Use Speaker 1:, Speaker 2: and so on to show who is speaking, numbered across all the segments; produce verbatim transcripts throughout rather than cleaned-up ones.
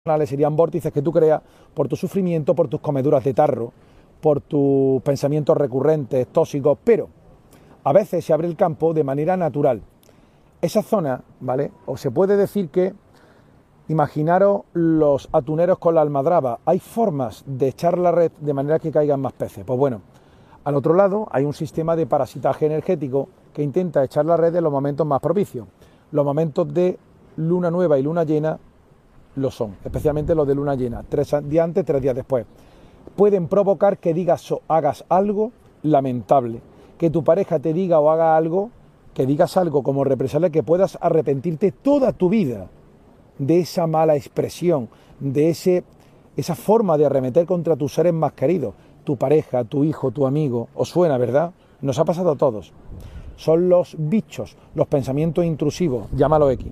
Speaker 1: serían vórtices que tú creas por tu sufrimiento, por tus comeduras de tarro, por tus pensamientos recurrentes, tóxicos, pero a veces se abre el campo de manera natural. Esa zona, ¿vale? O se puede decir que, imaginaros los atuneros con la almadraba, hay formas de echar la red de manera que caigan más peces. Pues bueno, al otro lado hay un sistema de parasitaje energético que intenta echar la red en los momentos más propicios. Los momentos de luna nueva y luna llena lo son, especialmente los de luna llena, tres días antes, tres días después. Pueden provocar que digas o hagas algo lamentable, que tu pareja te diga o haga algo, que digas algo como represalia, que puedas arrepentirte toda tu vida de esa mala expresión, de ese, esa forma de arremeter contra tus seres más queridos, tu pareja, tu hijo, tu amigo. Os suena, ¿verdad? Nos ha pasado a todos. Son los bichos, los pensamientos intrusivos, llámalo X.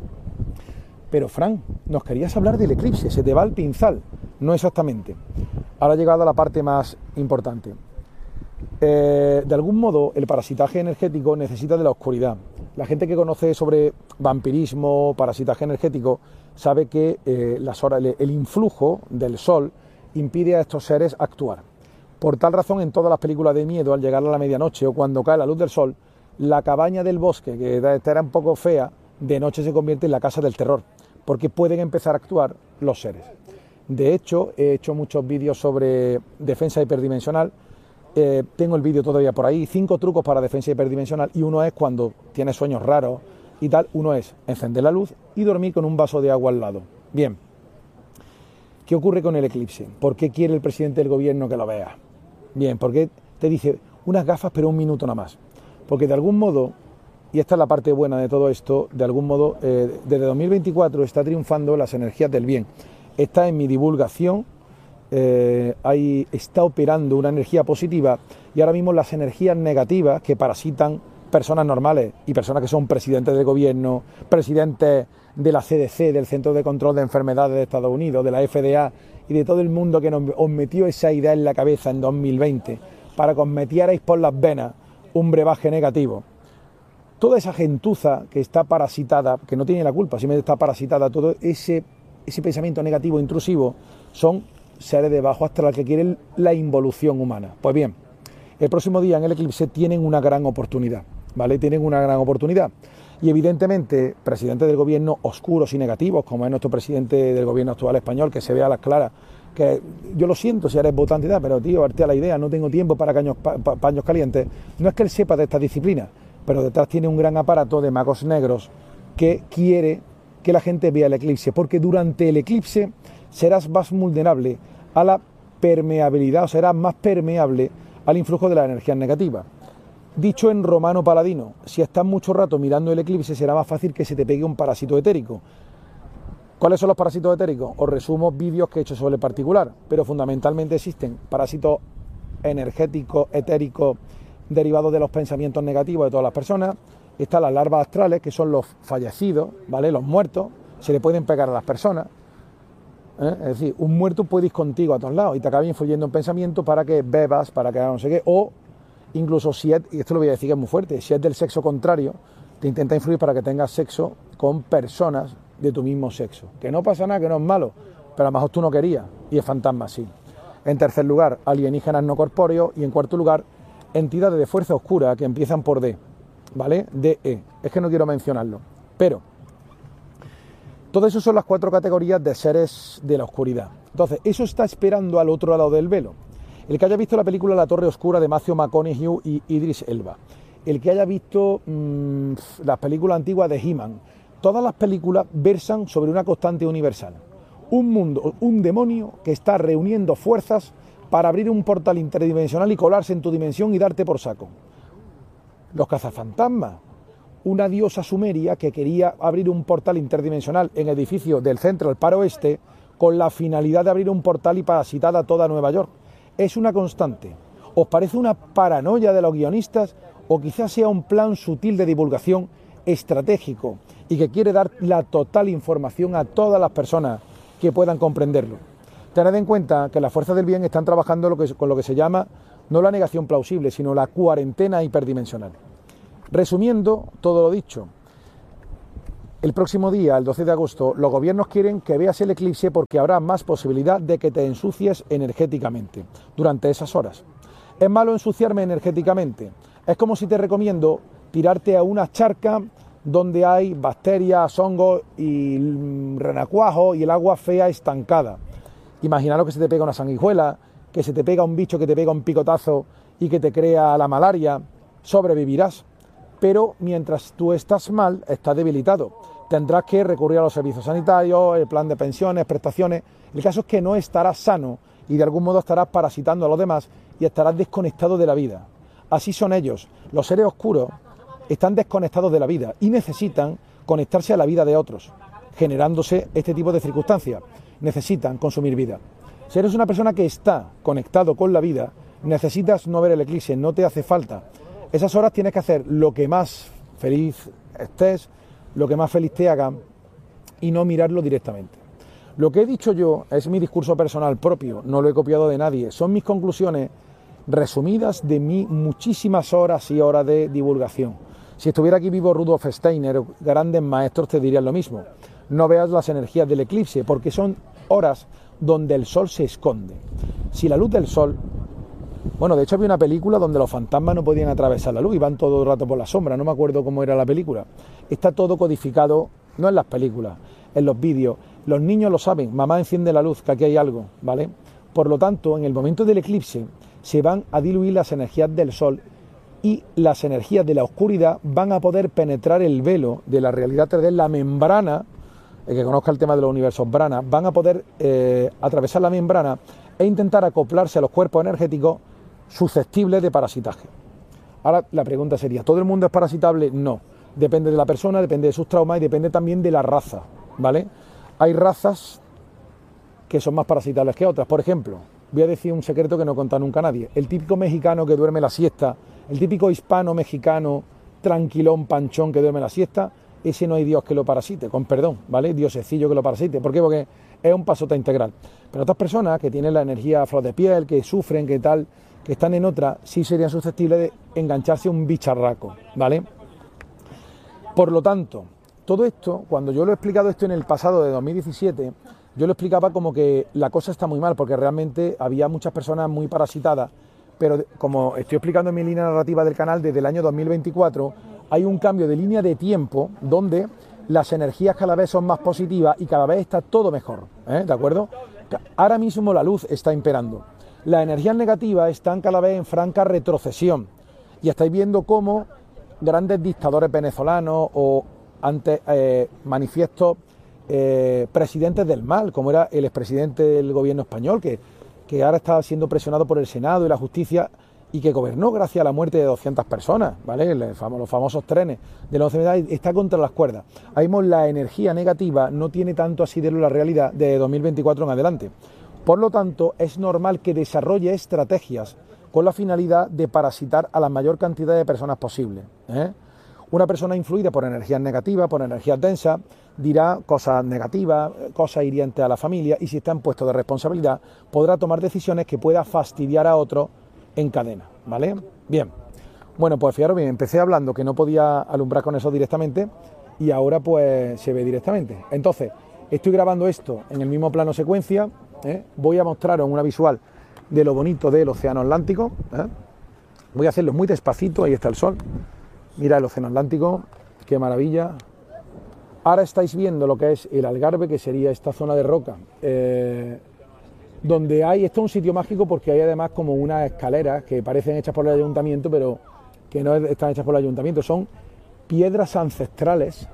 Speaker 1: Pero Fran, nos querías hablar del eclipse, se te va el pinzal. No exactamente. Ahora ha llegado a la parte más importante. Eh, de algún modo, el parasitaje energético necesita de la oscuridad. La gente que conoce sobre vampirismo, parasitaje energético, sabe que eh, las horas, el influjo del sol impide a estos seres actuar. Por tal razón, en todas las películas de miedo, al llegar a la medianoche o cuando cae la luz del sol, la cabaña del bosque, que era un poco fea, de noche se convierte en la casa del terror, porque pueden empezar a actuar los seres. De hecho, he hecho muchos vídeos sobre defensa hiperdimensional, eh, tengo el vídeo todavía por ahí, cinco trucos para defensa hiperdimensional, y uno es cuando tienes sueños raros y tal, uno es encender la luz y dormir con un vaso de agua al lado. Bien, ¿qué ocurre con el eclipse? ¿Por qué quiere el presidente del gobierno que lo veas? Bien, porque te dice unas gafas pero un minuto nada más, porque de algún modo, y esta es la parte buena de todo esto, de algún modo, eh, desde dos mil veinticuatro está triunfando las energías del bien. Está en mi divulgación, eh, ahí está operando una energía positiva, y ahora mismo las energías negativas que parasitan personas normales y personas que son presidentes del gobierno, presidentes de la C D C, del Centro de Control de Enfermedades de Estados Unidos, de la F D A y de todo el mundo que nos, os metió esa idea en la cabeza en dos mil veinte para que os metierais por las venas un brebaje negativo. Toda esa gentuza que está parasitada, que no tiene la culpa, simplemente está parasitada, todo ese, ese pensamiento negativo, intrusivo, son seres de bajo astral que quieren la involución humana. Pues bien, el próximo día en el eclipse tienen una gran oportunidad, ¿vale? Tienen una gran oportunidad. Y evidentemente, presidentes del gobierno oscuros y negativos, como es nuestro presidente del gobierno actual español, que se vea a las claras, que yo lo siento si eres votante y tal, pero tío, verte a la idea, no tengo tiempo para caños, pa, pa, paños calientes. No es que él sepa de esta disciplina, pero detrás tiene un gran aparato de magos negros que quiere que la gente vea el eclipse, porque durante el eclipse serás más vulnerable a la permeabilidad, o serás más permeable al influjo de las energías negativas. Dicho en romano paladino, si estás mucho rato mirando el eclipse será más fácil que se te pegue un parásito etérico. ¿Cuáles son los parásitos etéricos? Os resumo vídeos que he hecho sobre el particular, pero fundamentalmente existen parásitos energéticos, etéricos, derivados de los pensamientos negativos de todas las personas. Están las larvas astrales, que son los fallecidos, ¿vale? Los muertos, se le pueden pegar a las personas. ¿eh? Es decir, un muerto puede ir contigo a todos lados y te acaba influyendo en pensamiento para que bebas, para que no sé qué, o incluso si es, y esto lo voy a decir que es muy fuerte, si es del sexo contrario, te intenta influir para que tengas sexo con personas de tu mismo sexo. Que no pasa nada, que no es malo, pero a lo mejor tú no querías, y el fantasma sí. En tercer lugar, alienígenas no corpóreos, y en cuarto lugar, entidades de fuerza oscura que empiezan por D, ¿vale? D E. Es que no quiero mencionarlo, pero todo eso son las cuatro categorías de seres de la oscuridad. Entonces, eso está esperando al otro lado del velo. El que haya visto la película La Torre Oscura de Matthew McConaughey y Idris Elba, el que haya visto mmm, las películas antiguas de He-Man, todas las películas versan sobre una constante universal. Un mundo, un demonio que está reuniendo fuerzas para abrir un portal interdimensional y colarse en tu dimensión y darte por saco. Los cazafantasmas, una diosa sumeria que quería abrir un portal interdimensional en el edificio del Central Park Oeste con la finalidad de abrir un portal y parasitar a toda Nueva York. Es una constante. ¿Os parece una paranoia de los guionistas o quizás sea un plan sutil de divulgación estratégico y que quiere dar la total información a todas las personas que puedan comprenderlo? Tened en cuenta que las fuerzas del bien están trabajando lo que, con lo que se llama no la negación plausible, sino la cuarentena hiperdimensional. Resumiendo todo lo dicho, el próximo día, el doce de agosto, los gobiernos quieren que veas el eclipse porque habrá más posibilidad de que te ensucies energéticamente durante esas horas. ¿Es malo ensuciarme energéticamente? Es como si te recomiendo tirarte a una charca donde hay bacterias, hongos y renacuajos y el agua fea estancada. Imaginaros que se te pega una sanguijuela, que se te pega un bicho que te pega un picotazo y que te crea la malaria. Sobrevivirás, pero mientras tú estás mal, estás debilitado. Tendrás que recurrir a los servicios sanitarios, el plan de pensiones, prestaciones. El caso es que no estarás sano y de algún modo estarás parasitando a los demás y estarás desconectado de la vida. Así son ellos. Los seres oscuros están desconectados de la vida y necesitan conectarse a la vida de otros, generándose este tipo de circunstancias. Necesitan consumir vida. Si eres una persona que está conectado con la vida, necesitas no ver el eclipse, no te hace falta. Esas horas tienes que hacer lo que más feliz estés, lo que más feliz te haga y no mirarlo directamente. Lo que he dicho yo es mi discurso personal propio, no lo he copiado de nadie, son mis conclusiones resumidas de mi muchísimas horas y horas de divulgación. Si estuviera aquí vivo Rudolf Steiner, grandes maestros te dirían lo mismo. No veas las energías del eclipse porque son horas donde el sol se esconde. Si la luz del sol... Bueno, de hecho había una película donde los fantasmas no podían atravesar la luz, iban todo el rato por la sombra, no me acuerdo cómo era la película. Está todo codificado, no en las películas, en los vídeos. Los niños lo saben, mamá enciende la luz, que aquí hay algo, ¿vale? Por lo tanto, en el momento del eclipse se van a diluir las energías del sol y las energías de la oscuridad van a poder penetrar el velo de la realidad tres D, la membrana, el que conozca el tema de los universos Brana, van a poder eh, atravesar la membrana e intentar acoplarse a los cuerpos energéticos susceptibles de parasitaje. Ahora la pregunta sería, ¿todo el mundo es parasitable? No, depende de la persona, depende de sus traumas y depende también de la raza, ¿vale? Hay razas que son más parasitables que otras. Por ejemplo, voy a decir un secreto que no cuenta nunca nadie. El típico mexicano que duerme la siesta, el típico hispano-mexicano tranquilón, panchón que duerme la siesta, ese no hay Dios que lo parasite, con perdón, ¿vale? Diosecillo que lo parasite. ¿Por qué? Porque es un pasota integral. Pero otras personas que tienen la energía a flor de piel, que sufren, que tal, que están en otra, sí serían susceptibles de engancharse a un bicharraco, ¿vale? Por lo tanto, todo esto, cuando yo lo he explicado esto en el pasado de dos mil diecisiete, yo lo explicaba como que la cosa está muy mal, porque realmente había muchas personas muy parasitadas, pero como estoy explicando en mi línea narrativa del canal, desde el año dos mil veinticuatro hay un cambio de línea de tiempo donde las energías cada vez son más positivas y cada vez está todo mejor, ¿eh? ¿De acuerdo? Ahora mismo la luz está imperando. Las energías negativas están cada vez en franca retrocesión y estáis viendo cómo grandes dictadores venezolanos o antes eh, manifiestos eh, presidentes del mal, como era el expresidente del gobierno español, que, que ahora está siendo presionado por el Senado y la justicia y que gobernó gracias a la muerte de doscientas personas, ¿vale? Los famosos trenes de la once de está contra las cuerdas. Ahí vemos la energía negativa no tiene tanto asidero en la realidad de dos mil veinticuatro en adelante. Por lo tanto, es normal que desarrolle estrategias con la finalidad de parasitar a la mayor cantidad de personas posible, ¿eh? Una persona influida por energías negativas, por energías densas, dirá cosas negativas, cosas hirientes a la familia y si está en puesto de responsabilidad podrá tomar decisiones que pueda fastidiar a otros en cadena, ¿vale? Bien, bueno, pues fijaros bien, empecé hablando que no podía alumbrar con eso directamente y ahora pues se ve directamente. Entonces, estoy grabando esto en el mismo plano secuencia, ¿eh? Voy a mostraros una visual de lo bonito del océano Atlántico, ¿eh? Voy a hacerlo muy despacito, ahí está el sol, mira el océano Atlántico, qué maravilla. Ahora estáis viendo lo que es el Algarve, que sería esta zona de roca, eh, donde hay, esto es un sitio mágico porque hay además como unas escaleras que parecen hechas por el ayuntamiento, pero que no están hechas por el ayuntamiento, son piedras ancestrales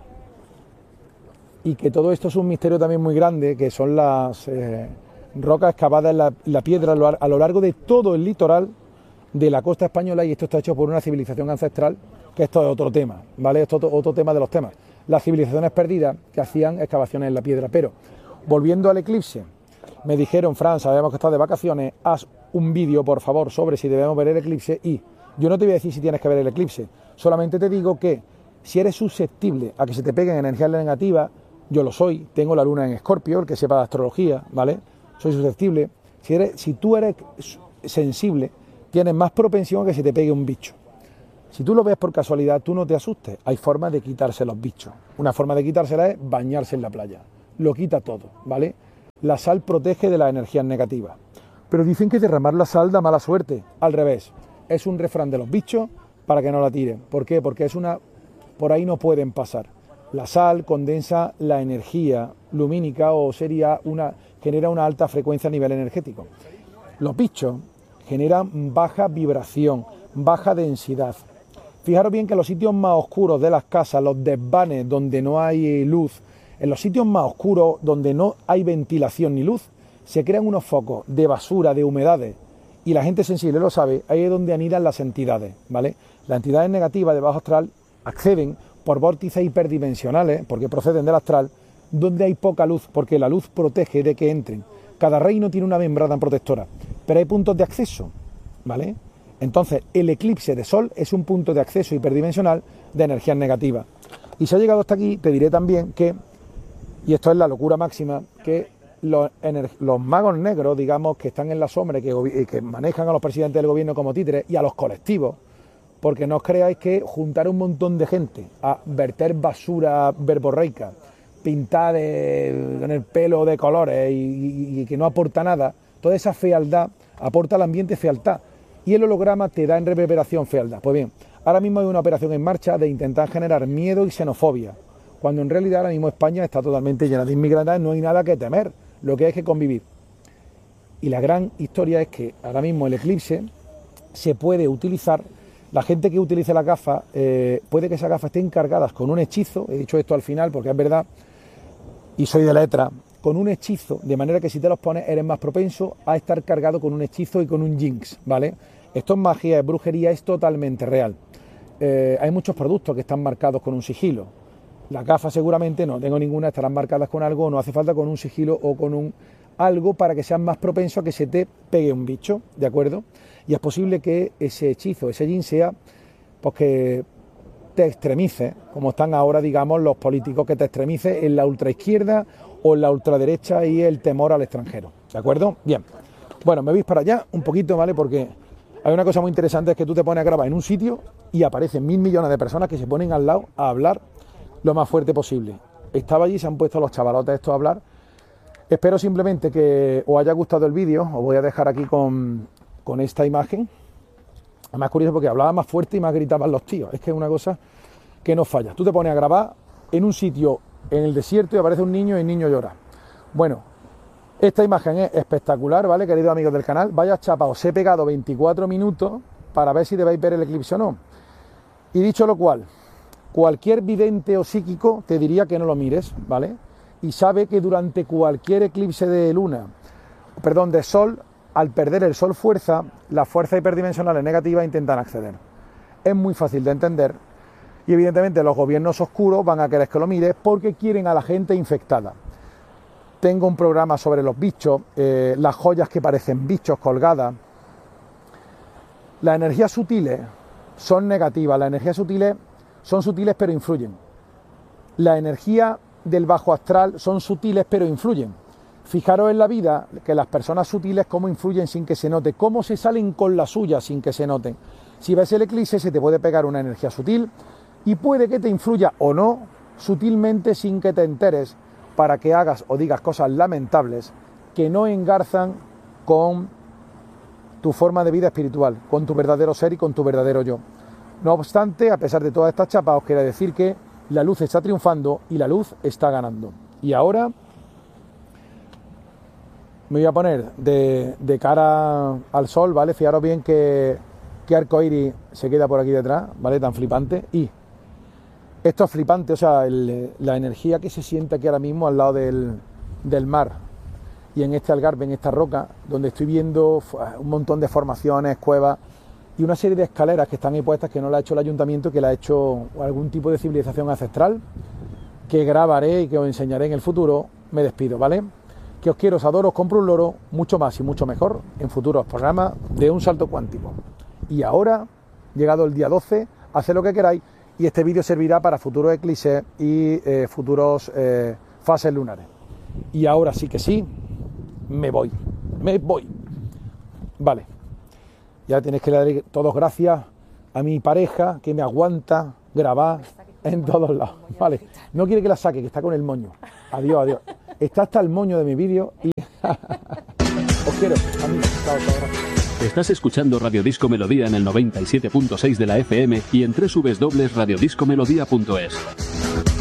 Speaker 1: y que todo esto es un misterio también muy grande, que son las eh, rocas excavadas en la, la piedra a lo, a lo largo de todo el litoral de la costa española, y esto está hecho por una civilización ancestral, que esto es otro tema, ¿vale? Esto es otro tema de los temas. Las civilizaciones perdidas que hacían excavaciones en la piedra. Pero, volviendo al eclipse, me dijeron, Fran, sabemos que estás de vacaciones, haz un vídeo, por favor, sobre si debemos ver el eclipse, y yo no te voy a decir si tienes que ver el eclipse, solamente te digo que si eres susceptible a que se te peguen energías negativas, yo lo soy, tengo la luna en Escorpio, el que sepa de astrología, ¿vale? Soy susceptible. Si, eres, si tú eres sensible, tienes más propensión a que se te pegue un bicho. Si tú lo ves por casualidad, tú no te asustes. Hay formas de quitarse los bichos. Una forma de quitársela es bañarse en la playa. Lo quita todo, ¿vale? La sal protege de las energías negativas. Pero dicen que derramar la sal da mala suerte. Al revés. Es un refrán de los bichos para que no la tiren. ¿Por qué? Porque es una... por ahí no pueden pasar. La sal condensa la energía lumínica o sería una... genera una alta frecuencia a nivel energético. Los bichos generan baja vibración, baja densidad. Fijaros bien que en los sitios más oscuros de las casas, los desvanes donde no hay luz, en los sitios más oscuros donde no hay ventilación ni luz, se crean unos focos de basura, de humedades, y la gente sensible lo sabe, ahí es donde anidan las entidades, ¿vale? Las entidades negativas de bajo astral acceden por vórtices hiperdimensionales, porque proceden del astral, donde hay poca luz, porque la luz protege de que entren. Cada reino tiene una membrana protectora, pero hay puntos de acceso, ¿vale? Entonces, el eclipse de sol es un punto de acceso hiperdimensional de energías negativas. Y si ha llegado hasta aquí, te diré también que, y esto es la locura máxima, que los, los magos negros, digamos, que están en la sombra y que, que manejan a los presidentes del gobierno como títeres y a los colectivos, porque no os creáis que juntar un montón de gente a verter basura verborreica, pintada con el pelo de colores y, y, y que no aporta nada, toda esa fealdad aporta al ambiente fealdad. Y el holograma te da en reverberación fealdad. Pues bien, ahora mismo hay una operación en marcha de intentar generar miedo y xenofobia, cuando en realidad ahora mismo España está totalmente llena de inmigrantes, no hay nada que temer, lo que hay que convivir. Y la gran historia es que ahora mismo el eclipse se puede utilizar, la gente que utilice las gafas, eh, puede que esas gafas estén cargadas con un hechizo, he dicho esto al final porque es verdad, y soy de letra, con un hechizo, de manera que si te los pones eres más propenso a estar cargado con un hechizo y con un jinx, ¿vale? Esto es magia, es brujería, es totalmente real. Eh, hay muchos productos que están marcados con un sigilo. Las gafas seguramente no tengo ninguna, estarán marcadas con algo, no hace falta con un sigilo o con un algo para que seas más propenso a que se te pegue un bicho, ¿de acuerdo? Y es posible que ese hechizo, ese jinx sea, pues que te extremice, como están ahora, digamos, los políticos, que te extremice en la ultraizquierda o en la ultraderecha y el temor al extranjero, ¿de acuerdo? Bien, bueno, me vais para allá un poquito, ¿vale? Porque hay una cosa muy interesante, es que tú te pones a grabar en un sitio y aparecen mil millones de personas que se ponen al lado a hablar lo más fuerte posible. Estaba allí, se han puesto los chavalotes estos a hablar. Espero simplemente que os haya gustado el vídeo, os voy a dejar aquí con, con esta imagen. Además, curioso porque hablaba más fuerte y más gritaban los tíos. Es que es una cosa que no falla. Tú te pones a grabar en un sitio en el desierto y aparece un niño y el niño llora. Bueno, esta imagen es espectacular, ¿vale, queridos amigos del canal? Vaya chapa, os he pegado veinticuatro minutos para ver si debéis ver el eclipse o no. Y dicho lo cual, cualquier vidente o psíquico te diría que no lo mires, ¿vale? Y sabe que durante cualquier eclipse de luna, perdón, de sol, al perder el sol fuerza, las fuerzas hiperdimensionales negativas intentan acceder. Es muy fácil de entender y evidentemente los gobiernos oscuros van a querer que lo mires porque quieren a la gente infectada. Tengo un programa sobre los bichos, eh, las joyas que parecen bichos colgadas. Las energías sutiles son negativas, las energías sutiles son sutiles pero influyen. La energía del bajo astral son sutiles pero influyen. Fijaros en la vida que las personas sutiles cómo influyen sin que se note, cómo se salen con la suya sin que se noten. Si ves el eclipse se te puede pegar una energía sutil y puede que te influya o no sutilmente sin que te enteres para que hagas o digas cosas lamentables que no engarzan con tu forma de vida espiritual, con tu verdadero ser y con tu verdadero yo. No obstante, a pesar de todas estas chapas, os quiero decir que la luz está triunfando y la luz está ganando. Y ahora me voy a poner de, de cara al sol, ¿vale? Fijaros bien que, que arcoíris se queda por aquí detrás, ¿vale? Tan flipante. Y esto es flipante, o sea, el, la energía que se siente aquí ahora mismo al lado del, del mar y en este algarve, en esta roca, donde estoy viendo un montón de formaciones, cuevas y una serie de escaleras que están ahí puestas que no la ha hecho el ayuntamiento, que la ha hecho algún tipo de civilización ancestral, que grabaré y que os enseñaré en el futuro. Me despido, ¿vale? Que os quiero, os adoro, os compro un loro, mucho más y mucho mejor en futuros programas de Un Salto Cuántico. Y ahora, llegado el día doce, haced lo que queráis y este vídeo servirá para futuros eclipses y eh, futuros eh, fases lunares. Y ahora sí que sí, me voy, me voy. Vale. Ya tenéis que darle todos gracias a mi pareja que me aguanta grabar en todos lados. Vale, no quiere que la saque, que está con el moño. Adiós, adiós. Está hasta el moño de mi vídeo y... Os quiero, amigos. Chao, chao, gracias.
Speaker 2: Estás escuchando Radio Disco Melodía en el noventa y siete punto seis de la F M y en doble u doble u doble u punto radio disco melodía punto es.